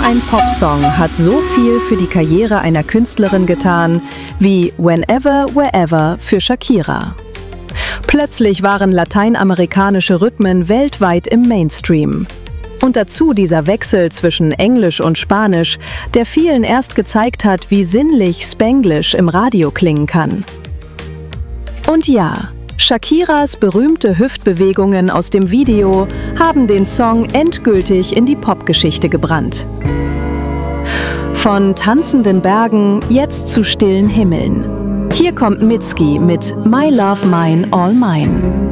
ein Popsong hat so viel für die Karriere einer Künstlerin getan wie Whenever, Wherever für Shakira. Plötzlich waren lateinamerikanische Rhythmen weltweit im Mainstream. Und dazu dieser Wechsel zwischen Englisch und Spanisch, der vielen erst gezeigt hat, wie sinnlich Spanglish im Radio klingen kann. Und ja, Shakiras berühmte Hüftbewegungen aus dem Video haben den Song endgültig in die Popgeschichte gebrannt. Von tanzenden Bergen jetzt zu stillen Himmeln. Hier kommt Mitski mit My Love Mine All Mine.